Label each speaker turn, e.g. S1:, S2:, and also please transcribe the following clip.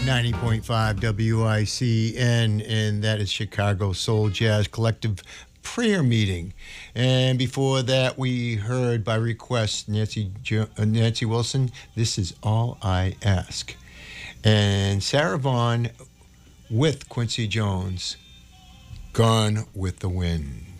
S1: 90.5 WICN, and that is Chicago Soul Jazz Collective prayer meeting. And before that, we heard by request Nancy Wilson, This Is All I Ask. And Sarah Vaughan with Quincy Jones, Gone with the Wind.